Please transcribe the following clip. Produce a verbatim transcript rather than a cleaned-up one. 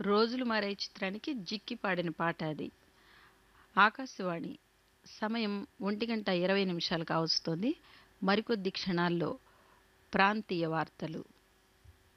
రోజులు మారే చిత్రానికి జిక్కి పాడిన పాట అది. ఆకాశవాణి సమయం ఒంటి గంట ఇరవై నిమిషాలు కావస్తోంది. మరికొద్ది క్షణాల్లో ప్రాంతీయ వార్తలు.